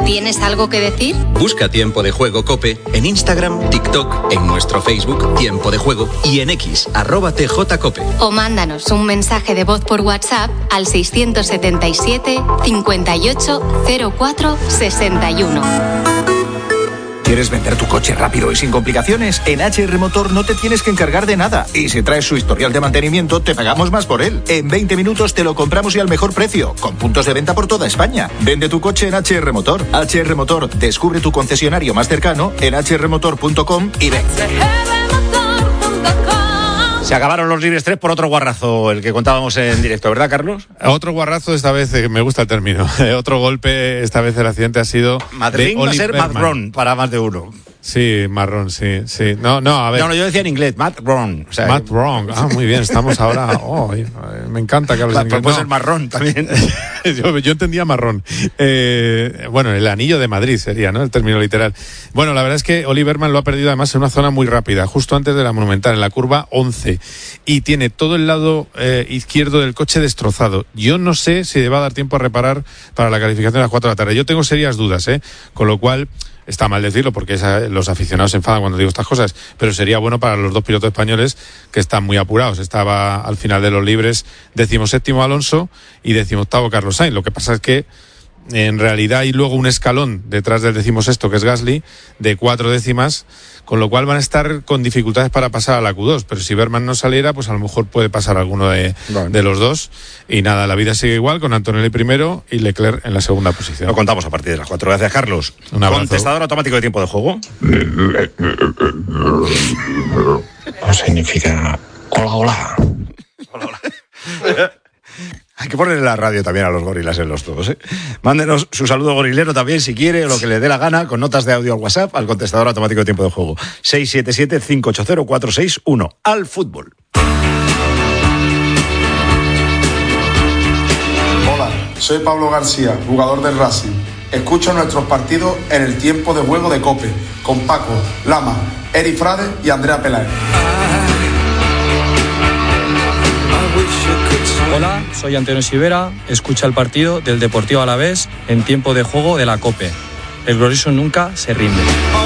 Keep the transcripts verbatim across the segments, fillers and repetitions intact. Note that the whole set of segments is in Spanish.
¿Tienes algo que decir? Busca Tiempo de Juego COPE en Instagram, TikTok, en nuestro Facebook Tiempo de Juego y en X, arroba tjcope. O mándanos un mensaje de voz por WhatsApp al seiscientos setenta y siete, cincuenta y ocho, cero cuatro, sesenta y uno. ¿Quieres vender tu coche rápido y sin complicaciones? En H R Motor no te tienes que encargar de nada. Y si traes su historial de mantenimiento, te pagamos más por él. En veinte minutos te lo compramos y al mejor precio, con puntos de venta por toda España. Vende tu coche en H R Motor. H R Motor, descubre tu concesionario más cercano en h r motor punto com y ven. Se acabaron los libres tres por otro guarrazo, el que contábamos en directo, ¿verdad, Carlos? Otro guarrazo, esta vez, eh, me gusta el término. Otro golpe, esta vez el accidente ha sido Madrid va a ser Matt Brown para más de uno. Sí, marrón, sí, sí. No, no, a ver. No, no, yo decía en inglés, Matt Brown. O sea, Matt Brown, ah, muy bien, estamos ahora. Oh, me encanta que hables inglés. Puede no. ser marrón también. yo, yo entendía marrón. Eh, bueno, el anillo de Madrid sería, ¿no? El término literal. Bueno, la verdad es que Oli Berman lo ha perdido además en una zona muy rápida, justo antes de la Monumental, en la curva once. Y tiene todo el lado eh, izquierdo del coche destrozado. Yo no sé si le va a dar tiempo a reparar para la calificación de las cuatro de la tarde. Yo tengo serias dudas, ¿eh? Con lo cual, está mal decirlo porque esa, los aficionados se enfadan cuando digo estas cosas, pero sería bueno para los dos pilotos españoles que están muy apurados. Estaba al final de los libres decimoséptimo Alonso y decimoctavo Carlos Sainz. Lo que pasa es que en realidad hay luego un escalón detrás del decimosexto, que es Gasly, de cuatro décimas, con lo cual van a estar con dificultades para pasar a la Q dos. Pero si Berman no saliera, pues a lo mejor puede pasar alguno de, bueno. de los dos. Y nada, la vida sigue igual, con Antonelli primero y Leclerc en la segunda posición. Lo contamos a partir de las cuatro. Gracias, Carlos. Un abrazo. Contestador automático de tiempo de juego. No significa hola, hola. Hola, hola. Hay que ponerle la radio también a los gorilas en los todos, ¿eh? Mándenos su saludo gorilero también, si quiere, o lo que le dé la gana, con notas de audio al WhatsApp, al contestador automático de tiempo de juego. seis siete siete, cinco ocho cero, cuatro seis uno. Al fútbol. Hola, soy Pablo García, jugador del Racing. Escucho nuestros partidos en el tiempo de juego de COPE, con Paco, Lama, Eri Frade y Andrea Peláez. Hola, soy Antonio Sivera, escucha el partido del Deportivo Alavés en tiempo de juego de la COPE. El glorioso nunca se rinde.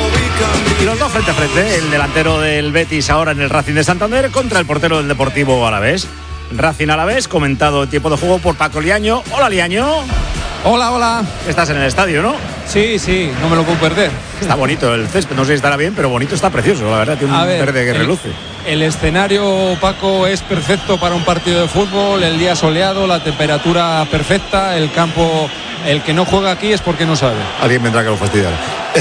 Y los dos frente a frente, el delantero del Betis ahora en el Racing de Santander contra el portero del Deportivo Alavés. Racing Alavés, comentado en tiempo de juego por Paco Liaño. Hola, Liaño. Hola, hola. Estás en el estadio, ¿no? Sí, sí, no me lo puedo perder. Está bonito el césped, no sé si estará bien, pero bonito, está precioso, la verdad, tiene un ver, verde que el, reluce. El escenario, Paco, es perfecto para un partido de fútbol, el día soleado, la temperatura perfecta, el campo, el que no juega aquí es porque no sabe. Alguien vendrá que lo fastidiar.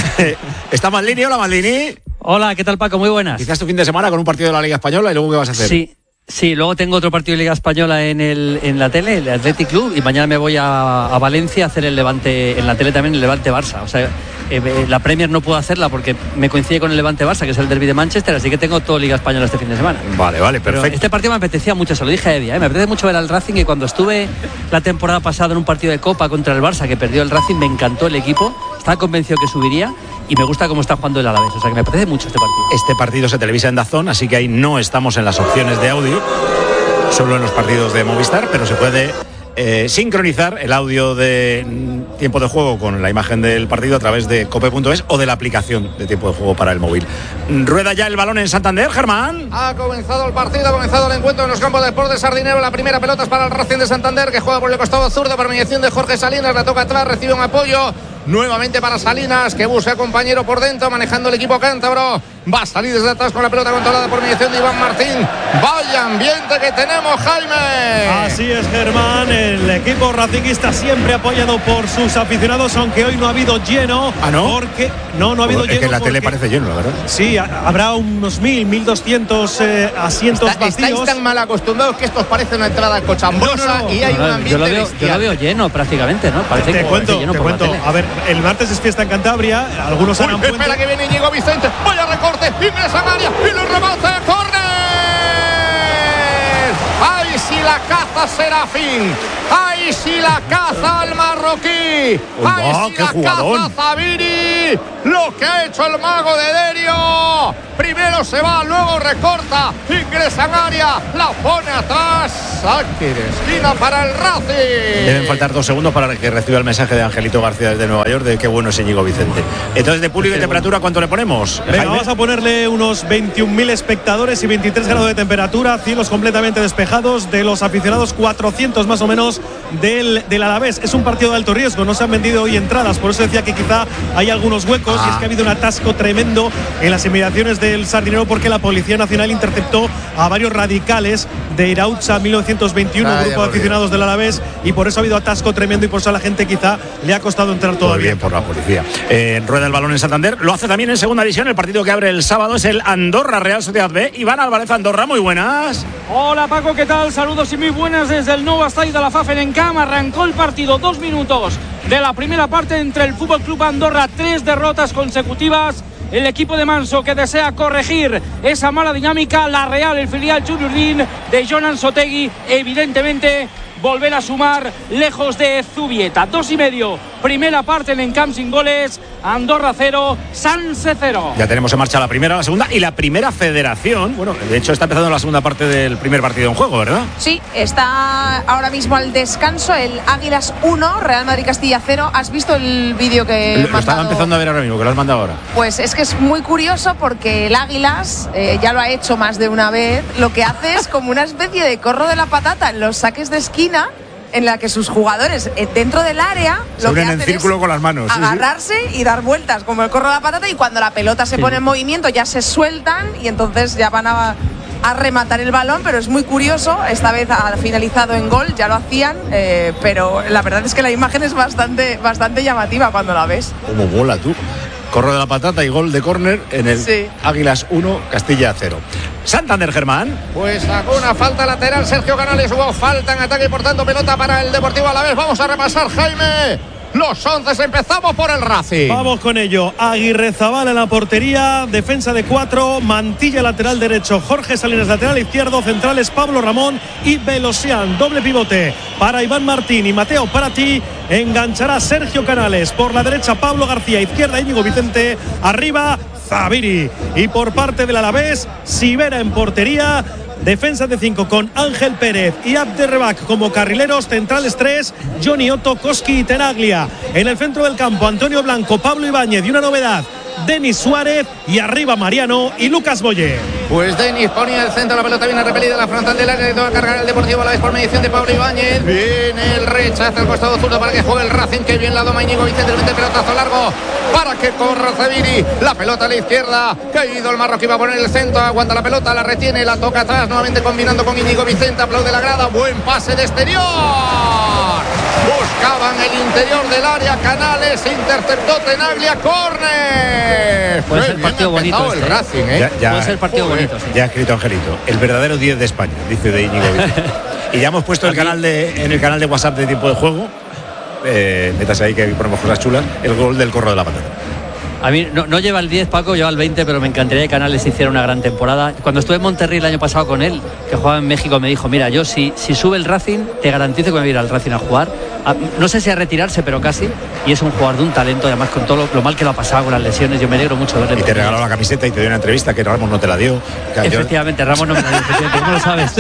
¿Está Maldini? Hola, Maldini. Hola, ¿qué tal, Paco? Muy buenas. Quizás tu fin de semana con un partido de la Liga Española y luego ¿qué vas a hacer? Sí. Sí, luego tengo otro partido de Liga Española en el en la tele, el Athletic Club, y mañana me voy a, a Valencia a hacer el Levante, en la tele también el Levante Barça. O sea, eh, la Premier no puedo hacerla porque me coincide con el Levante Barça, que es el derbi de Manchester, así que tengo todo Liga Española este fin de semana. Vale, vale, perfecto. Pero este partido me apetecía mucho, se lo dije a Eddie, ¿eh? Me apetece mucho ver al Racing, y cuando estuve la temporada pasada en un partido de Copa contra el Barça, que perdió el Racing, me encantó el equipo, estaba convencido que subiría. Y me gusta cómo está jugando el Alavés, o sea que me apetece mucho este partido. Este partido se televisa en DAZN, así que ahí no estamos en las opciones de audio, solo en los partidos de Movistar, pero se puede eh, sincronizar el audio de tiempo de juego con la imagen del partido a través de cope punto es o de la aplicación de tiempo de juego para el móvil. Rueda ya el balón en Santander, Germán. Ha comenzado el partido, ha comenzado el encuentro en los campos de Deportes Sardinero. La primera pelota es para el Racing de Santander, que juega por el costado zurdo por mediación de Jorge Salinas, la toca atrás, recibe un apoyo. Nuevamente para Salinas, que busca compañero por dentro, manejando el equipo cántabro. Va a salir desde atrás con la pelota controlada por mediación de Iván Martín. Vaya ambiente que tenemos, Jaime. Así es, Germán. El equipo racinguista siempre apoyado por sus aficionados, aunque hoy no ha habido lleno. ¿Ah, no? Porque no, no ha habido es lleno. Es que en la porque, tele parece lleno, la verdad. Sí, habrá unos mil, mil doscientos eh, asientos Está, vacíos. Estáis tan mal acostumbrados que esto parece una entrada cochambrosa. No, no, y hay no, un ambiente yo lo, veo, bestial. yo lo veo lleno prácticamente, ¿no? Parece te que cuento, lleno te por cuento. A ver, el martes es fiesta en Cantabria. Algunos Uy, harán espera que viene Íñigo Vicente. Vaya recorte, ingresa en área y lo remata. ¡Córner! ¡Ay, si la caza Serafín! ¡Ay, si la caza al marroquí! ¡Ay, oh, si qué la jugadón. caza Zaviri! Lo que ha hecho el mago de Derio. Primero se va, luego recorta, ingresa en área, la pone atrás. saque de esquina para el Racing. Deben faltar dos segundos para que reciba el mensaje de Angelito García desde Nueva York de qué bueno es Íñigo Vicente. Entonces, de público y temperatura, ¿cuánto le ponemos? Venga, vamos a ponerle unos veintiún mil espectadores y veintitrés grados de temperatura, cielos completamente despejados, de los aficionados cuatrocientos más o menos del, del Alavés. Es un partido de alto riesgo, no se han vendido hoy entradas, por eso decía que quizá hay algunos huecos ah. y es que ha habido un atasco tremendo en las inmediaciones del Sardinero porque la Policía Nacional interceptó a varios radicales de Irautza mil novecientos veintiuno, ah, grupo de aficionados del Alavés, y por eso ha habido atasco tremendo y por eso a la gente quizá le ha costado entrar todavía. Muy bien por la policía. Eh, rueda el balón en Santander, lo hace también en segunda división. El partido que abre el sábado es el Andorra Real Sociedad B. Iván Álvarez, Andorra, muy buenas. Hola Paco, ¿qué tal? Saludos y muy buenas desde el nuevo estadio de la Pfaffenenkam. Arrancó el partido, dos minutos de la primera parte entre el Fútbol Club Andorra, tres derrotas consecutivas. El equipo de Manso que desea corregir esa mala dinámica. La Real, el filial Juniordin de Jonan Sotegui, evidentemente volver a sumar lejos de Zubieta. Dos y medio, primera parte en Encamp sin goles. Andorra cero, Sanse cero. Ya tenemos en marcha la primera, la segunda y la primera federación. Bueno, de hecho está empezando la segunda parte del primer partido en juego, ¿verdad? Sí, está ahora mismo al descanso el Águilas uno, Real Madrid Castilla cero. ¿Has visto el vídeo que Lo, lo estaba empezando a ver ahora mismo, que lo has mandado ahora. Pues es que es muy curioso porque el Águilas, eh, ya lo ha hecho más de una vez, lo que hace es como una especie de corro de la patata en los saques de esquina, en la que sus jugadores eh, dentro del área se lo unen que en círculo con las manos, agarrarse sí, sí. y dar vueltas como el corro de la patata, y cuando la pelota se sí. pone en movimiento ya se sueltan y entonces ya van a, a rematar el balón. Pero es muy curioso, esta vez ha finalizado en gol, ya lo hacían, eh, pero la verdad es que la imagen es bastante, bastante llamativa cuando la ves. Como bola tú. Corro de la patata y gol de córner en el sí. Águilas uno, Castilla cero. Santander, Germán. Pues sacó una falta lateral Sergio Canales, hubo falta en ataque y por tanto pelota para el Deportivo Alavés. Vamos a repasar, Jaime, los once. Empezamos por el Racing. Vamos con ello. Aguirrezabal en la portería, defensa de cuatro, Mantilla lateral derecho, Jorge Salinas lateral izquierdo, centrales Pablo Ramón y Belosian. Doble pivote para Iván Martín y Mateo Prati. Enganchará Sergio Canales por la derecha, Pablo García, izquierda Íñigo Vicente, arriba Zaviri. Y por parte del Alavés, Sivera en portería. Defensa de cinco con Ángel Pérez y Abderrebak como carrileros, centrales tres, Johnny Otto, Koski y Tenaglia. En el centro del campo, Antonio Blanco, Pablo Ibáñez y una novedad, Denis Suárez, y arriba Mariano y Lucas Boye. Pues Denis ponía el centro, la pelota viene repelida a la frontal del área, que toca cargar el Deportivo a la vez por mediación de Pablo Ibáñez. Viene el rechazo al costado zurdo para que juegue el Racing, que bien la doma Íñigo Vicente, el pelotazo largo para que corra Zaviri, la pelota a la izquierda, caído el marroquí, va a poner el centro, aguanta la pelota, la retiene, la toca atrás, nuevamente combinando con Íñigo Vicente, aplaude la grada, buen pase de exterior. Buscaban el interior del área, Canales, interceptó Tenaglia, córner. Puede ser partido bonito el este, Racing, ¿eh? Ya, ya, Puede ser partido Joder. bonito, sí. Ya ha escrito Angelito, el verdadero diez de España, dice de Íñigo Vicente. Y ya hemos puesto el canal de, en el canal de WhatsApp de Tiempo de Juego, eh, métase ahí que ponemos cosas chulas, el gol del corro de la patata. A mí no, no lleva el diez, Paco, lleva el veinte, pero me encantaría que Canales hiciera una gran temporada. Cuando estuve en Monterrey el año pasado con él, que jugaba en México, me dijo, mira, yo si, si sube el Racing, te garantizo que me voy a ir al Racing a jugar. A, no sé si a retirarse, pero casi. Y es un jugador de un talento, además con todo lo, lo mal que lo ha pasado con las lesiones. Yo me alegro mucho de verle. Y te regaló la camiseta y te dio una entrevista que Ramos no te la dio. Efectivamente, Ramos no me la dio, ¿cómo lo sabes?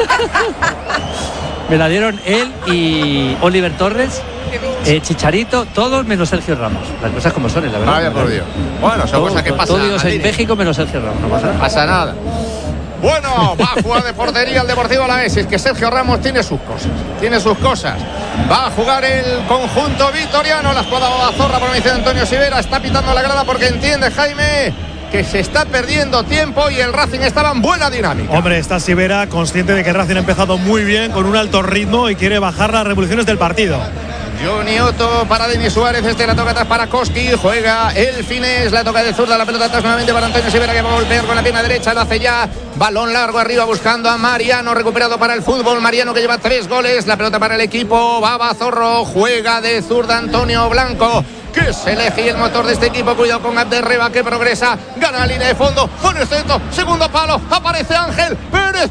Me la dieron él y Oliver Torres, eh, Chicharito, todos menos Sergio Ramos. Las cosas como son, la verdad. Vaya por Dios. Bueno, son cosas que pasan. Todos en México menos Sergio Ramos. No pasa nada. No pasa nada. Bueno, va a jugar de portería el Deportivo Alavés. Es que Sergio Ramos tiene sus cosas. Tiene sus cosas. Va a jugar el conjunto vitoriano. La escuadra Babazorra por mediación de Antonio Sivera. Está pitando la grada porque entiende, Jaime, que se está perdiendo tiempo y el Racing estaba en buena dinámica. Hombre, está Sivera consciente de que el Racing ha empezado muy bien, con un alto ritmo, y quiere bajar las revoluciones del partido. Johnny Otto para Denis Suárez, este la toca atrás para Koski, juega el Finés, la toca de zurda, la pelota atrás nuevamente para Antonio Sivera, que va a golpear con la pierna derecha, lo hace ya, balón largo arriba buscando a Mariano, recuperado para el fútbol, Mariano que lleva tres goles, la pelota para el equipo, Babazorro, juega de zurda Antonio Blanco, que se elige el motor de este equipo, cuidado con Abderreba que progresa, gana la línea de fondo, pone el centro, segundo palo, aparece Ángel Pérez,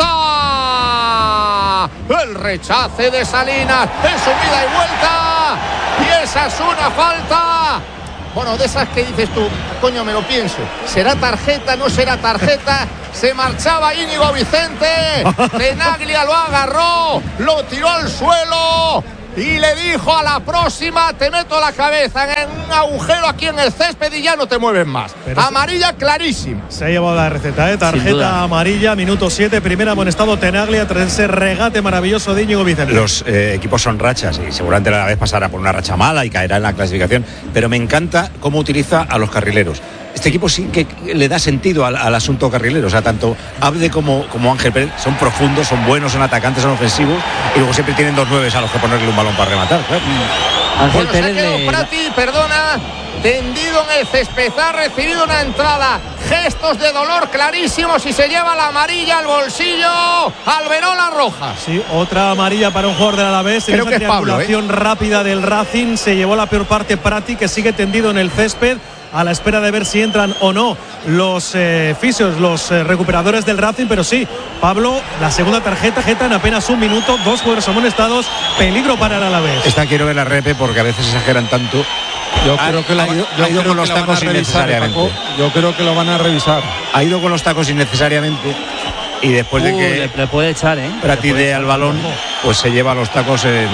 chuta, el rechace de Salinas, en subida y vuelta, y esa es una falta Bueno, de esas que dices tú, coño, me lo pienso. ¿Será tarjeta? ¿No será tarjeta? Se marchaba Íñigo Vicente. Tenaglia lo agarró, lo tiró al suelo y le dijo: a la próxima te meto la cabeza en un agujero aquí en el césped y ya no te mueves más. Pero amarilla clarísima. Se ha llevado la receta, ¿eh? Tarjeta amarilla, minuto siete, primera amonestado Tenaglia tras ese regate maravilloso de Íñigo Vicente. Los eh, equipos son rachas y seguramente a la vez pasará por una racha mala y caerá en la clasificación, pero me encanta cómo utiliza a los carrileros. Este equipo sí que le da sentido al, al asunto carrilero, o sea, tanto Abde como, como Ángel Pérez son profundos, son buenos, son atacantes, son ofensivos y luego siempre tienen dos nueves a los que ponerle un balón para rematar, claro. Ángel bueno, Pérez se ha quedado le... Prati, perdona, tendido en el césped, ha recibido una entrada, gestos de dolor clarísimos y se lleva la amarilla al bolsillo. Alberola roja. Sí, otra amarilla para un jugador del Alavés. Creo que es Pablo, ¿eh? Triangulación rápida del Racing, se llevó la peor parte Prati, que sigue tendido en el césped a la espera de ver si entran o no los eh, fisios, los eh, recuperadores del Racing, pero sí, Pablo, la segunda tarjeta, tarjeta en apenas un minuto, dos jugadores amonestados, peligro para el Alavés. Esta quiero ver la repe porque a veces exageran tanto. Yo creo que, la, ha ido, yo ha ido creo con los que tacos innecesariamente. Paco. Yo creo que lo van a revisar. Ha ido con los tacos innecesariamente y después uh, de que le, le puede echar, ¿eh? Prati dé al balón, pues se lleva los tacos en...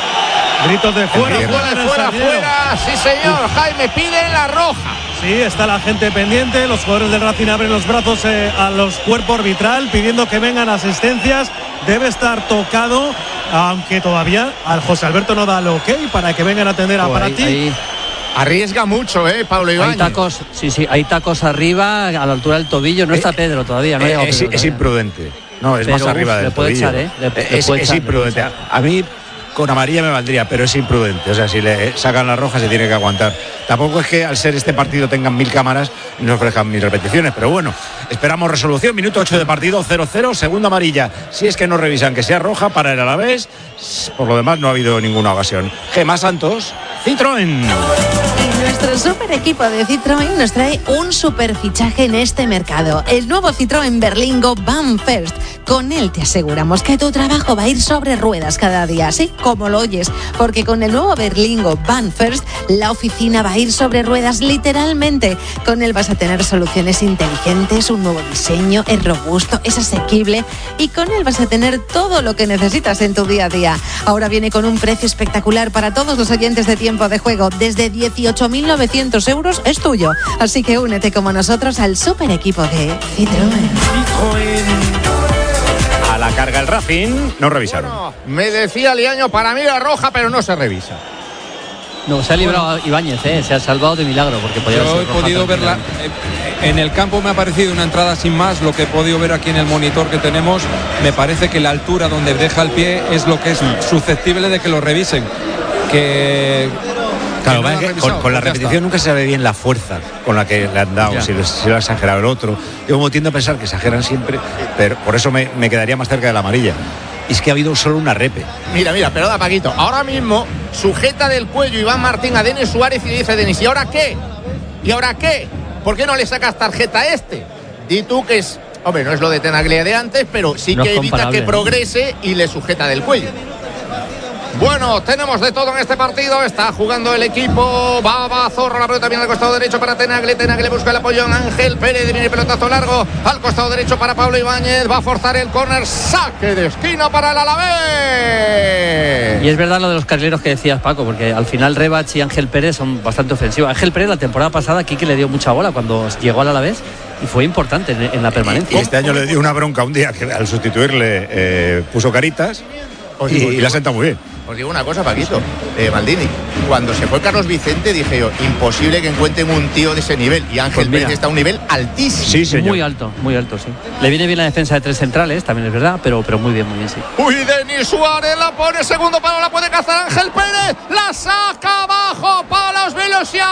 Gritos de fuera, fuera, fuera, fuera, fuera, sí señor, Uf. Jaime pide la roja. Sí, está la gente pendiente, los jugadores del Racing abren los brazos eh, a los cuerpos arbitral pidiendo que vengan asistencias, debe estar tocado, aunque todavía al José Alberto no da el ok para que vengan a atender a oh, Prati. Ahí, ahí. Arriesga mucho, eh, Pablo Ibáñez. Hay tacos, sí, sí, hay tacos arriba a la altura del tobillo, no está Pedro todavía, no eh, ha llegado es, Pedro es todavía. Imprudente. No, es pero, más arriba uf, del le puede tobillo. Echar, ¿eh? le, le es puede es echar, imprudente. A, a mí con amarilla me valdría, pero es imprudente. O sea, si le sacan la roja se tiene que aguantar. Tampoco es que al ser este partido tengan mil cámaras y no ofrezcan mil repeticiones, pero bueno, esperamos resolución. Minuto ocho de partido, cero cero, segunda amarilla. Si es que no revisan que sea roja para el Alavés, por lo demás no ha habido ninguna ocasión. Gemma Santos, Citroën. Nuestro super equipo de Citroën nos trae un super fichaje en este mercado. El nuevo Citroën Berlingo Van First. Con él te aseguramos que tu trabajo va a ir sobre ruedas cada día, así como lo oyes. Porque con el nuevo Berlingo Van First, la oficina va a ir sobre ruedas literalmente. Con él vas a tener soluciones inteligentes, un nuevo diseño, es robusto, es asequible. Y con él vas a tener todo lo que necesitas en tu día a día. Ahora viene con un precio espectacular para todos los oyentes de Tiempo de Juego. Desde dieciocho mil novecientos euros es tuyo. Así que únete como nosotros al super equipo de Citroën. A la carga el Racing, no revisaron. Bueno, me decía Liaño, para mí la roja, pero no se revisa. No, se ha librado bueno. Ibáñez, ¿eh? Se ha salvado de milagro. Porque podía Yo he podido verla. Eh, en el campo me ha parecido una entrada sin más. Lo que he podido ver aquí en el monitor que tenemos, me parece que la altura donde deja el pie es lo que es susceptible de que lo revisen. Que. Claro, que no que con, con la repetición nunca se sabe bien la fuerza con la que le han dado, si, si lo ha exagerado el otro. Yo como tiendo a pensar que exageran siempre, pero por eso me, me quedaría más cerca de la amarilla. Y es que ha habido solo una repe. Mira, mira, pero da Paquito. Ahora mismo sujeta del cuello Iván Martín a Denis Suárez y dice: Denis, ¿y ahora qué? ¿Y ahora qué? ¿Por qué no le sacas tarjeta a este? Di tú que es, hombre, no es lo de Tenaglia de antes, pero sí no que evita que progrese y le sujeta del cuello. Bueno, tenemos de todo en este partido. Está jugando el equipo. Va, va, Zorro. La pelota viene al costado derecho para Tenagle. Tenagle busca el apoyo en Ángel Pérez. Viene el pelotazo largo al costado derecho para Pablo Ibáñez. Va a forzar el córner. Saque de esquina para el Alavés. Y es verdad lo de los carrileros que decías, Paco, porque al final Rebach y Ángel Pérez son bastante ofensivos. Ángel Pérez la temporada pasada aquí que le dio mucha bola cuando llegó al Alavés y fue importante en, en la permanencia. Y este año le dio una bronca un día que al sustituirle eh, puso caritas y, y la senta muy bien. Os digo una cosa, Paquito, eh, Maldini, cuando se fue Carlos Vicente dije yo, imposible que encuentren un tío de ese nivel, y Ángel pues Pérez está a un nivel altísimo. Sí, señor. Muy alto, muy alto, sí. Le viene bien la defensa de tres centrales, también es verdad, pero, pero muy bien, muy bien, sí. Uy, Denis Suárez la pone, segundo palo, la puede cazar Ángel Pérez, la saca abajo, palos Velocian.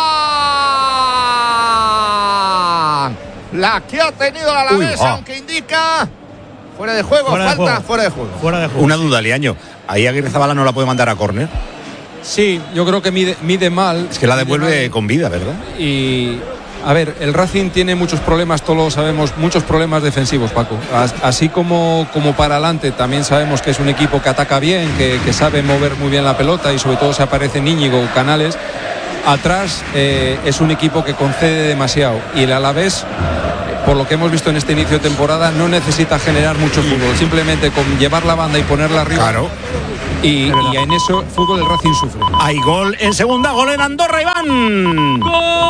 La que ha tenido la Alavés, oh. aunque indica fuera de juego, fuera falta, de juego. Fuera de juego. Fuera de juego. Una duda, Liaño. Ahí Aguirrezabala no la puede mandar a córner. Sí, yo creo que mide, mide mal. Es que la devuelve con vida, ¿verdad? Y a ver, el Racing tiene muchos problemas, todos lo sabemos, muchos problemas defensivos, Paco. Así como, como para adelante, también sabemos que es un equipo que ataca bien, que, que sabe mover muy bien la pelota y sobre todo se aparece Íñigo Canales. atrás eh, es un equipo que concede demasiado y el Alavés, por lo que hemos visto en este inicio de temporada, no necesita generar mucho fútbol, simplemente con llevar la banda y ponerla arriba. Claro. Y, y en eso el fútbol del Racing sufre. Hay gol en segunda, gol en Andorra, Iván.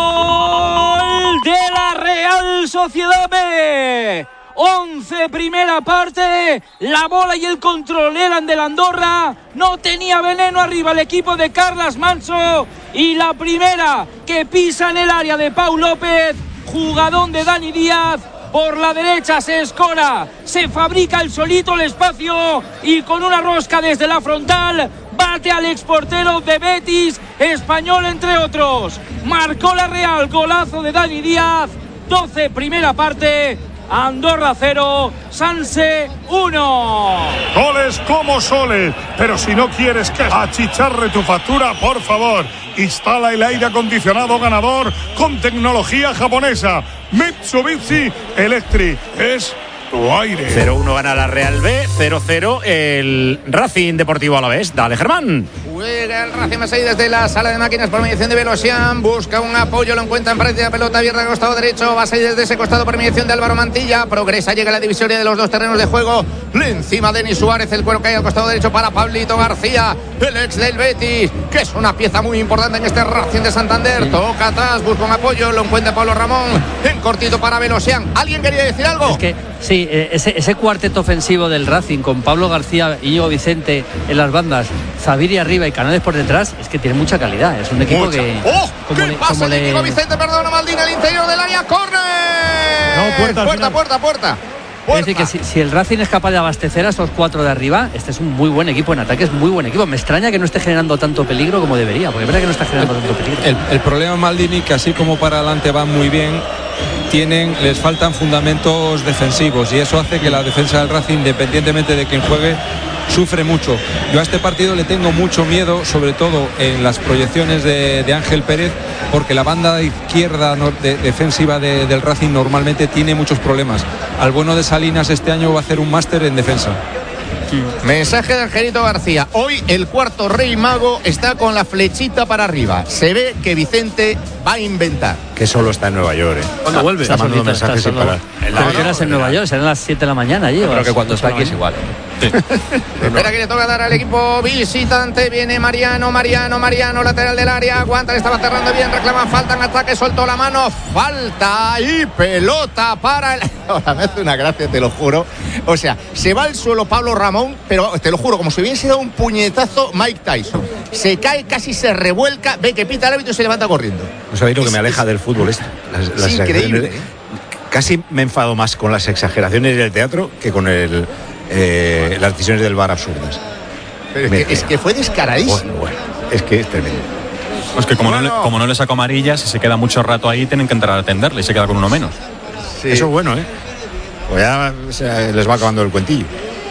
Gol de la Real Sociedad B. once primera parte, la bola y el control eran del Andorra, no tenía veneno arriba el equipo de Carlas Manso, y la primera que pisa en el área de Pau López, jugadón de Dani Díaz, por la derecha se escora, se fabrica el solito el espacio y con una rosca desde la frontal bate al exportero de Betis, español entre otros. Marcó la Real, golazo de Dani Díaz, doce primera parte, Andorra cero, Sanse uno. Goles como soles, pero si no quieres que achicharre tu factura, por favor, instala el aire acondicionado ganador con tecnología japonesa. Mitsubishi Electric es tu aire. cero uno gana la Real B, cero cero el Racing Deportivo Alavés. Dale, Germán. Juega el Racing Masei desde la sala de máquinas por mediación de Velosian. Busca un apoyo, lo encuentra en práctica, pelota abierta al costado derecho. Va a salir desde ese costado por mediación de Álvaro Mantilla. Progresa, llega a la divisoria de los dos terrenos de juego. Encima Denis Suárez, el cuero cae al costado derecho para Pablito García, el ex del Betis, que es una pieza muy importante en este Racing de Santander. Sí. Toca atrás, busca un apoyo, lo encuentra Pablo Ramón. En cortito para Velosian. ¿Alguien quería decir algo? Es que sí, ese, ese cuarteto ofensivo del Racing con Pablo García, Íñigo Vicente en las bandas, Zaviri arriba y Canales por detrás, es que tiene mucha calidad. Es un equipo mucha. que. ¡Oh! Como ¿Qué le, pasa el Íñigo le... Vicente? Perdona, Maldini, al interior del área. ¡Córner! No, puerta, puerta, puerta, puerta. Es decir, que si, si el Racing es capaz de abastecer a esos cuatro de arriba, este es un muy buen equipo en ataque, es muy buen equipo. Me extraña que no esté generando tanto peligro como debería, porque es verdad que no está generando tanto peligro. El, el problema, Maldini, que así como para adelante van muy bien, tienen, les faltan fundamentos defensivos, y eso hace que la defensa del Racing, independientemente de quien juegue, sufre mucho. Yo a este partido le tengo mucho miedo, sobre todo en las proyecciones de, de Ángel Pérez, porque la banda izquierda no, de, defensiva de, del Racing normalmente tiene muchos problemas. Al bueno de Salinas este año va a hacer un máster en defensa. Mensaje de Angelito García. Hoy el cuarto rey mago está con la flechita para arriba. Se ve que Vicente va a inventar. Que solo está en Nueva York, ¿eh? ¿Cuándo vuelve? Está mandando mensajes sin parar. ¿Pero qué horas en Nueva York? ¿Serán las siete de la mañana allí? Creo que cuando está aquí es igual. Sí. Espera que le toca dar al equipo visitante. Viene Mariano, Mariano, Mariano, lateral del área. Aguanta, le estaba cerrando bien. Reclama falta en ataque, soltó la mano. Falta y pelota para el. Ahora me hace una gracia, te lo juro. O sea, se va al suelo Pablo Ramón, pero te lo juro, como si hubiese dado un puñetazo Mike Tyson. Se cae, casi se revuelca, ve que pita el árbitro y se levanta corriendo. No sabéis lo que me aleja del fútbol esto. Las, las es increíble. ¿eh? Casi me enfado más con las exageraciones del teatro que con el. Eh, las decisiones del V A R absurdas. Pero es que, es que fue descaradísimo. Bueno, bueno, es que es tremendo. Pues que como, bueno. no le, como no le saco amarillas, si se queda mucho rato ahí, tienen que entrar a atenderle y se queda con uno menos. Sí. Eso es bueno, ¿eh? Pues ya o sea, les va acabando el cuentillo.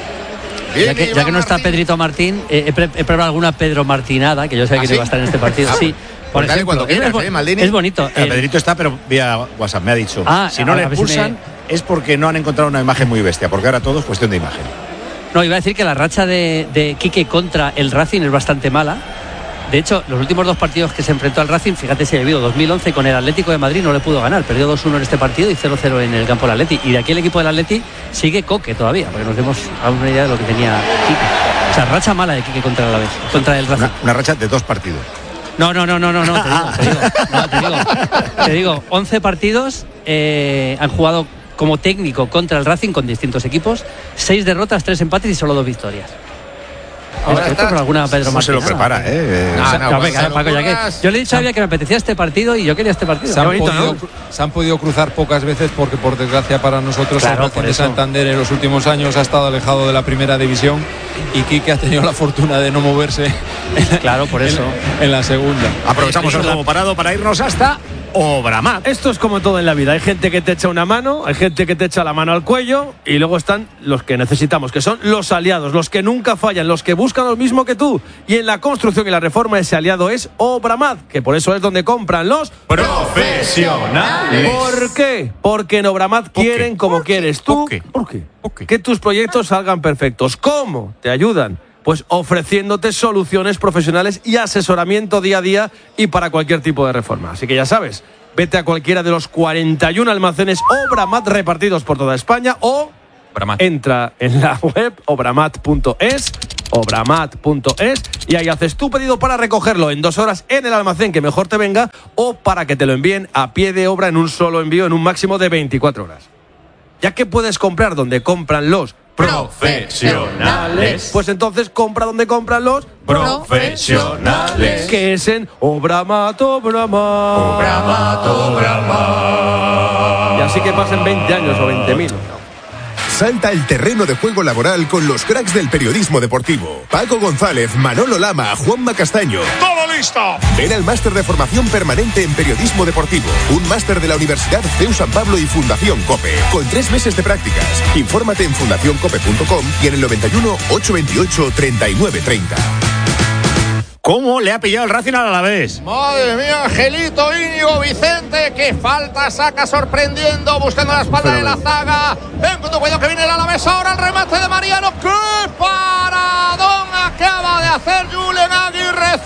Ya que, ya que no está Pedrito Martín, eh, he, pre- he preparado alguna Pedro Martinada, que yo sé que ¿Ah, no sí? iba a estar en este partido. Sí. Por pues ejemplo, quieras, es, eh, Maldini. es bonito. El eh, Pedrito está, pero vía WhatsApp me ha dicho. Ah, si no le expulsan, si me... es porque no han encontrado una imagen muy bestia, porque ahora todo es cuestión de imagen. No, iba a decir que la racha de, de Quique contra el Racing es bastante mala. De hecho, los últimos dos partidos que se enfrentó al Racing, fíjate si ha habido dos mil once con el Atlético de Madrid, no le pudo ganar, perdió dos uno en este partido y cero cero en el campo del Atleti. Y de aquí el equipo del Atleti sigue Coque todavía, porque nos demos a una idea de lo que tenía Quique. O sea, racha mala de Quique contra el Alavés, contra el Racing. Una, una racha de dos partidos. No, no, no, no, no, no, te digo, te digo, no, te digo, te digo, once partidos eh, han jugado como técnico contra el Racing con distintos equipos, seis derrotas, tres empates y solo dos victorias. Ahora está, con alguna Pedro no se lo prepara, ¿eh? No, no, no, venga, Paco, ya que yo le he dicho a Xavi que me apetecía este partido y yo quería este partido. Se han, bonito, podido, ¿no? se han podido cruzar pocas veces porque, por desgracia para nosotros, claro, el Racing de Santander en los últimos años ha estado alejado de la primera división y Quique ha tenido la fortuna de no moverse en, claro, por eso. en, en la segunda. Aprovechamos el juego parado para irnos hasta Obramat. Esto es como todo en la vida. Hay gente que te echa una mano, hay gente que te echa la mano al cuello y luego están los que necesitamos, que son los aliados, los que nunca fallan, los que buscan lo mismo que tú. Y en la construcción y la reforma ese aliado es Obramat, que por eso es donde compran los profesionales. ¿Por qué? Porque en Obramat quieren como quieres tú. ¿Por qué? ¿Por qué? Que tus proyectos salgan perfectos. ¿Cómo? Te ayudan. pues ofreciéndote soluciones profesionales y asesoramiento día a día y para cualquier tipo de reforma. Así que ya sabes, vete a cualquiera de los cuarenta y uno almacenes Obramat repartidos por toda España o Obramat. Entra en la web obramat punto es, obramat punto es, y ahí haces tu pedido para recogerlo en dos horas en el almacén que mejor te venga o para que te lo envíen a pie de obra en un solo envío en un máximo de veinticuatro horas. Ya que puedes comprar donde compran los profesionales, pues entonces compra donde compran los profesionales, que es en Obramat, Obramat, Obramat, Obramat. Y así que pasen veinte años o veinte mil. Salta al terreno de juego laboral con los cracks del periodismo deportivo. Paco González, Manolo Lama, Juanma Castaño. ¡Todo listo! Ven al máster de formación permanente en periodismo deportivo. Un máster de la Universidad C E U San Pablo y Fundación COPE. Con tres meses de prácticas. Infórmate en fundación cope punto com y en el noventa y uno, ochocientos veintiocho, treinta y nueve treinta. ¿Cómo le ha pillado el Racing al Alavés? Madre mía, Angelito, Íñigo, Vicente, que falta saca sorprendiendo, buscando la espalda de la zaga. En cuidado que viene el Alavés ahora, el remate de Mariano. ¡Qué paradón acaba de hacer Julen Aguirre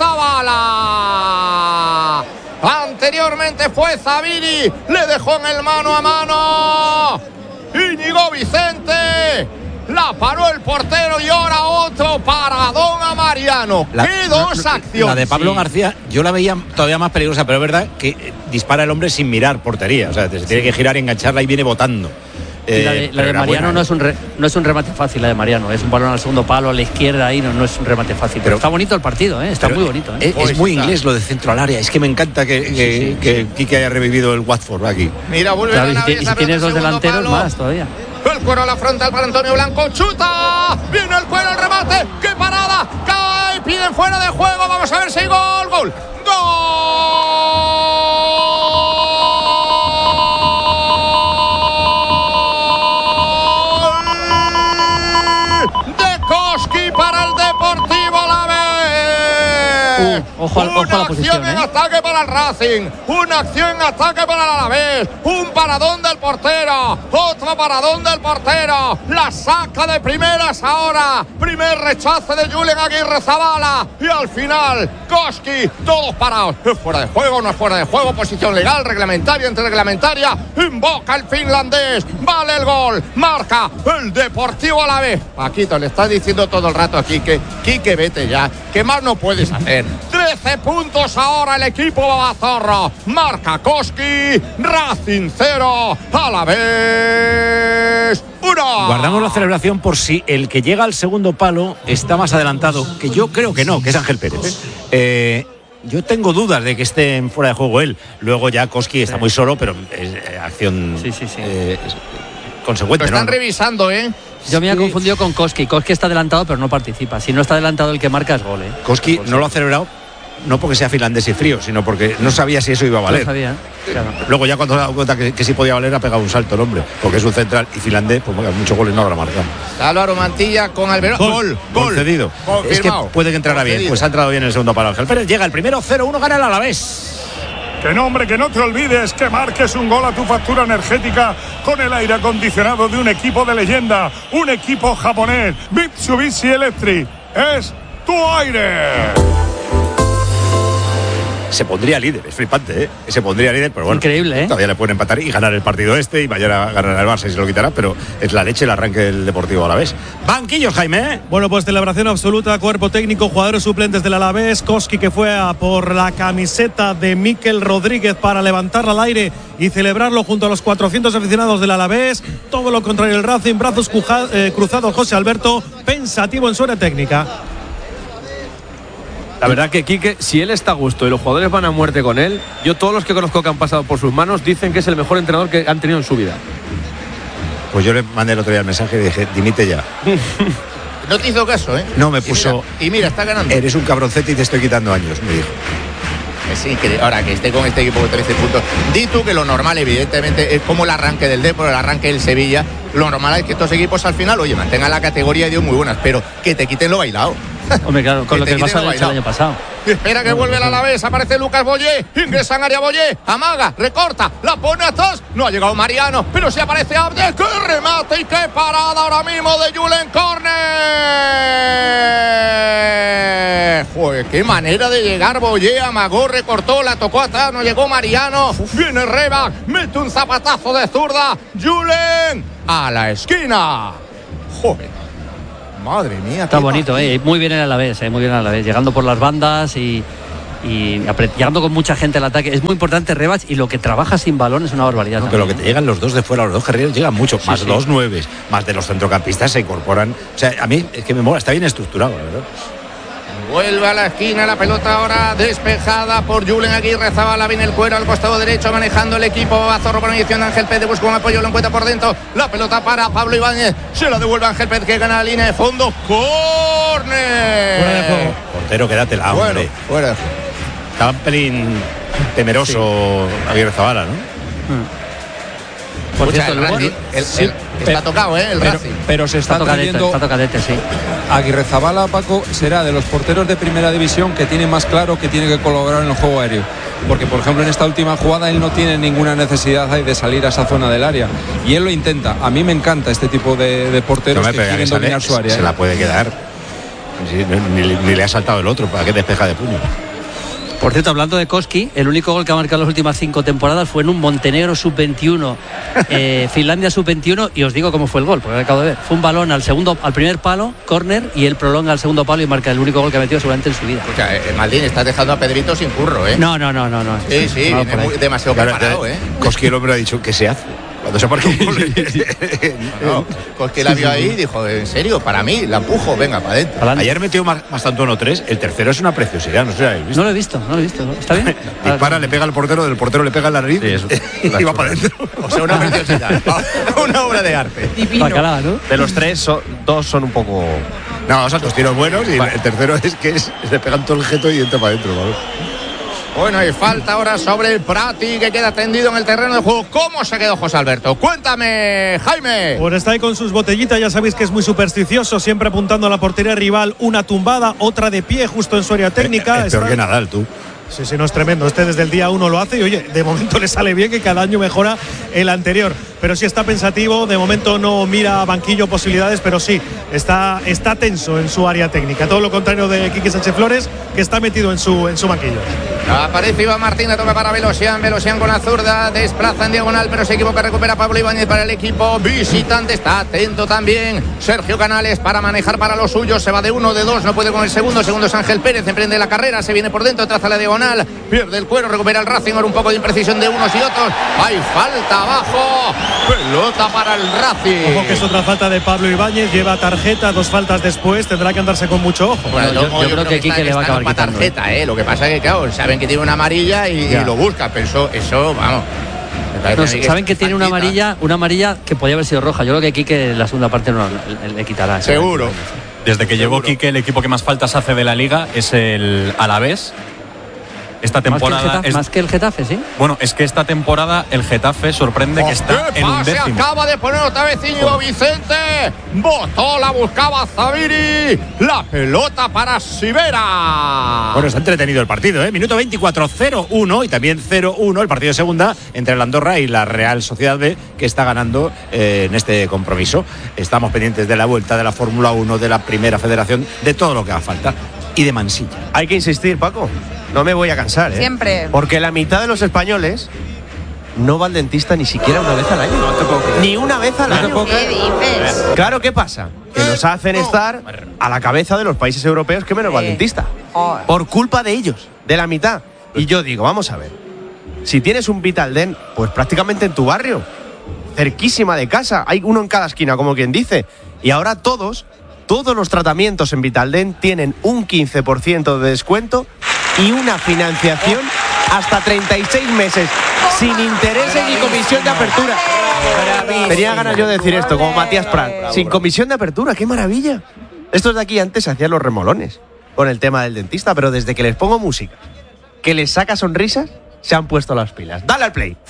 Zabala! Anteriormente fue Zabiri, le dejó en el mano a mano. Íñigo Vicente. La paró el portero y ahora otro paradón a Mariano. La, ¡Qué dos la, acciones! La de Pablo sí. García, yo la veía todavía más peligrosa, pero es verdad que dispara el hombre sin mirar portería. O sea, se tiene sí. que girar y engancharla y viene botando. Eh, la de, la de Mariano buena, no, es un re, no es un remate fácil, la de Mariano. Es un balón al segundo palo, a la izquierda, ahí no, no es un remate fácil. Pero, pero está bonito el partido, ¿eh? Está muy bonito. ¿eh? Es, es muy inglés lo de centro al área. Es que me encanta que, sí, que, sí, que sí. Quique haya revivido el Watford aquí. Mira, vuelve claro, a y, si, y si tienes dos delanteros palo. Más todavía. El cuero a la frontal para Antonio Blanco. ¡Chuta! Viene el cuero, el remate. ¡Qué parada! ¡Cae! Piden fuera de juego. Vamos a ver si hay gol. ¡Gol! ¡Gol! De Koski para el Deportivo Alavés. Uh, ojo, al, ojo a la posición, acción ¿eh? en ataque para el Racing. Una acción en ataque para el Alavés. Un paradón del portero. Otro paradón del portero. La saca de primeras ahora. Primer rechace de Julen Aguirre Zabala. Y al final, Koski. Todos parados. ¿Es fuera de juego? No es fuera de juego. Posición legal, reglamentaria, antirreglamentaria. Invoca el finlandés. Vale el gol. Marca el Deportivo Alavés. Paquito, le estás diciendo todo el rato aquí que Quique, vete ya. ¿Qué más no puedes hacer? trece puntos ahora el equipo babazorro. Marca Koski. Racing cero. Alavés uno. Guardamos la celebración por si el que llega al segundo palo está más adelantado, que yo creo que no, que es Ángel Pérez. Eh, yo tengo dudas de que esté en fuera de juego él. Luego ya Koski está muy solo, pero es eh, acción sí, sí, sí. Eh, es consecuente. Lo están ¿no? revisando, ¿eh? Yo me he confundido con Koski. Koski está adelantado, pero no participa. Si no está adelantado, el que marca es gol, ¿eh? Koski no lo ha celebrado, no porque sea finlandés y frío, sino porque no sabía si eso iba a valer. No sabía, claro. Luego ya cuando se ha dado cuenta que, que sí podía valer, ha pegado un salto el hombre, porque es un central y finlandés, pues bueno, muchos goles no habrá marcado. Álvaro Mantilla con Alberón. Gol, gol. Concedido. Es que puede que entrara bien, pues ha entrado bien el segundo para Ángel Pérez. Llega el primero, cero uno, gana el Alavés. Que no, hombre, que no te olvides que marques un gol a tu factura energética con el aire acondicionado de un equipo de leyenda, un equipo japonés, Mitsubishi Electric. Es tu aire. Se pondría líder, es flipante, ¿eh? Se pondría líder, pero bueno. Increíble, ¿eh? Todavía le pueden empatar y ganar el partido este y mañana ganar el Barça y se lo quitará, pero es la leche el arranque del Deportivo Alavés. Banquillos, Jaime. Bueno, pues celebración absoluta, cuerpo técnico, jugadores suplentes del Alavés. Koski, que fue a por la camiseta de Mikel Rodríguez para levantarla al aire y celebrarlo junto a los cuatrocientos aficionados del Alavés. Todo lo contrario el Racing, brazos eh, cruzados José Alberto, pensativo en su área técnica. La verdad que Quique, si él está a gusto y los jugadores van a muerte con él, yo todos los que conozco que han pasado por sus manos dicen que es el mejor entrenador que han tenido en su vida. Pues yo le mandé el otro día el mensaje y dije, dimite ya. No te hizo caso, ¿eh? No, me puso... Y mira, y mira, está ganando. Eres un cabroncete y te estoy quitando años, me dijo. Sí, que ahora que esté con este equipo de trece puntos. Di tú que lo normal, evidentemente, es como el arranque del Depor, el arranque del Sevilla. Lo normal es que estos equipos al final, oye, mantengan la categoría y dio muy buenas, pero que te quiten lo bailado. Hombre, claro, con lo que el Barça ha hecho el año pasado. Espera que vuelve el Alavés. Aparece Lucas Boyé. Ingresa en área Boyé. Amaga, recorta, la pone atrás. No ha llegado Mariano, pero sí aparece Abde. ¡Qué remate y qué parada ahora mismo de Julen Corner! Joder, qué manera de llegar Boyé. Amagó, recortó, la tocó atrás. No llegó Mariano. Viene Reba, mete un zapatazo de zurda. Julen a la esquina. Joder. Madre mía. Está bonito, eh. Muy bien el Alavés, eh. Muy bien el Alavés. Llegando por las bandas y, y llegando con mucha gente al ataque. Es muy importante Rebach, y lo que trabaja sin balón es una barbaridad. No, también, pero lo que te ¿eh? llegan los dos de fuera, los dos guerreros llegan mucho. Sí, más sí. dos nueves, más de los centrocampistas se incorporan. O sea, a mí es que me mola, está bien estructurado, la verdad. Vuelve a la esquina, la pelota ahora despejada por Julen Aguirre Zabala. Viene el cuero al costado derecho, manejando el equipo. Va Zorro por mediación de Ángel Pérez, busca un apoyo, lo encuentra por dentro. La pelota para Pablo Ibáñez, se la devuelve Ángel Pérez, que gana la línea de fondo. ¡Córner! Fuera de juego. Portero, quédatela, Bueno, hombre. fuera de Estaba un pelín temeroso Aguirre Zabala, ¿no? Mm. Por Escucha, cierto, el el Racing, gol- el- Sí, el- pero- está tocado, ¿eh? El pero, Racing. pero se está Está tocadete, trayendo está tocadete, sí. Aguirre Zabala, Paco, será de los porteros de primera división que tiene más claro que tiene que colaborar en el juego aéreo. Porque, por ejemplo, en esta última jugada él no tiene ninguna necesidad de salir a esa zona del área. Y él lo intenta. A mí me encanta este tipo de, de porteros No me que pega, quieren esa dominar le- su área. Se ¿eh? la puede quedar. Sí, no, ni, ni le ha saltado el otro, ¿para qué despeja de puño? Por cierto, hablando de Koski, el único gol que ha marcado en las últimas cinco temporadas fue en un Montenegro sub veintiuno, eh, Finlandia sub veintiuno, y os digo cómo fue el gol, porque lo acabo de ver. Fue un balón al segundo, al primer palo, córner, y él prolonga al segundo palo y marca el único gol que ha metido seguramente en su vida. Escucha, eh, Maldín, estás dejando a Pedrito sin curro, ¿eh? No, no, no, no, no. Sí, sí, No, viene por ahí. muy- demasiado Claro, preparado, ¿eh? Koski, el hombre, ha dicho que se hace. Cuando se marca un gol. No, Koski la vio ahí y dijo, ¿en serio? Para mí, la empujo, venga, para adentro. Ayer metió más, más tanto uno tres, el tercero es una preciosidad, no sé si lo habéis visto. No lo he visto, no lo he visto. ¿no? ¿Está bien? Dispara, le pega al portero, del portero le pega en la nariz y va para adentro. O sea, una preciosidad. Una obra de arte. Bacalao, ¿no? De los tres, son- dos son un poco. No, o sea, dos tiros buenos y el tercero es que es, le pegan todo el jeto y entra para adentro. ¿vale? Bueno, y falta ahora sobre el Prati, que queda tendido en el terreno de juego. ¿Cómo se quedó José Alberto? Cuéntame, Jaime. Pues está ahí con sus botellitas, ya sabéis que es muy supersticioso, siempre apuntando a la portería rival, una tumbada, otra de pie justo en su área técnica. Es peor Está- que Nadal, tú. Sí, sí, no es tremendo. Este desde el día uno lo hace y oye, de momento le sale bien, que cada año mejora el anterior. Pero sí está pensativo, de momento no mira a banquillo posibilidades, pero sí, está, está tenso en su área técnica. Todo lo contrario de Quique Sánchez Flores, que está metido en su, en su banquillo. Aparece Iván Martínez, toca para Velosian. Velosian con la zurda, desplaza en diagonal, pero se equivoca, recupera Pablo Ibáñez para el equipo visitante. Está atento también Sergio Canales para manejar para los suyos. Se va de uno, de dos, no puede con el segundo. Segundo es Ángel Pérez, emprende la carrera, se viene por dentro, traza la diagonal, pierde el cuero, recupera el Racing. Ahora un poco de imprecisión de unos y otros. Hay falta abajo, pelota para el Racing. Ojo que es otra falta de Pablo Ibáñez, lleva tarjeta, dos faltas después, tendrá que andarse con mucho ojo. Bueno, de todos modos, creo que está- Quique le va a está acabar para quitando, tarjeta, ¿eh? Lo que pasa es que, claro, saben que tiene una amarilla y, Ya. y lo busca, pero eso, eso vamos. me parece No, a mí saben que es tiene una faltita. amarilla, una amarilla que podía haber sido roja. Yo creo que Quique en la segunda parte no le, le quitará. Seguro. Desde que llegó Quique, el equipo que más faltas hace de la liga es el Alavés. Esta Más que, el temporada Getafe, es, más que el Getafe, ¿sí? bueno, es que esta temporada el Getafe sorprende que está ¡Qué en un pase décimo. acaba de poner otra vez Íñigo Vicente! Botó, la buscaba Zaviri. La pelota para Sivera. Bueno, está entretenido el partido, ¿eh? Minuto veinticuatro, cero uno y también cero uno el partido de segunda entre el Andorra y la Real Sociedad B, que está ganando eh, en este compromiso. Estamos pendientes de la vuelta de la Fórmula uno, de la Primera Federación, de todo lo que haga falta. Y de Mansilla. Hay que insistir, Paco. No me voy a cansar, ¿eh? Siempre. Porque la mitad de los españoles no va al dentista ni siquiera una vez al año. No te puedo creer. Ni una vez al año. ¿Qué dices? Claro, ¿qué pasa? Que nos hacen estar a la cabeza de los países europeos que menos va al Eh. dentista. Joder. Por culpa de ellos, de la mitad. Y yo digo, vamos a ver. Si tienes un Vitaldent, pues prácticamente en tu barrio, cerquísima de casa, hay uno en cada esquina, como quien dice. Y ahora todos, todos los tratamientos en Vitaldent tienen un quince por ciento de descuento y una financiación hasta treinta y seis meses, sin intereses ni comisión de apertura. Tenía ganas yo de decir esto, como Matías Prat. Sin comisión de apertura, qué maravilla. Estos de aquí antes hacían los remolones con el tema del dentista, pero desde que les pongo música que les saca sonrisas, se han puesto las pilas. Dale al play.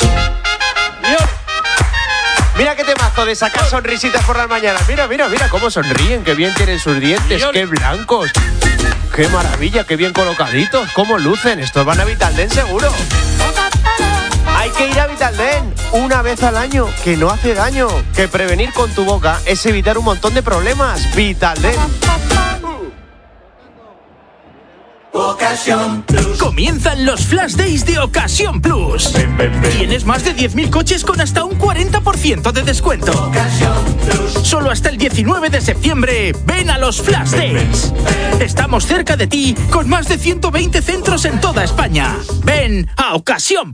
Mira qué temazo de sacar sonrisitas por las mañanas. Mira, mira, mira cómo sonríen, qué bien tienen sus dientes, qué blancos. ¡Qué maravilla! ¡Qué bien colocaditos! ¡Cómo lucen! Estos van a Vitalden seguro. Hay que ir a Vitalden una vez al año, que no hace daño. Que prevenir con tu boca es evitar un montón de problemas. Vitalden. Ocasión Plus. Comienzan los Flash Days de Ocasión Plus. Ven, ven, ven. Tienes más de diez mil coches con hasta un cuarenta por ciento de descuento. Ocasión Plus. Solo hasta el diecinueve de septiembre. Ven a los Flash Days. Ven, ven. Estamos cerca de ti con más de ciento veinte centros en toda España. Ven a Ocasión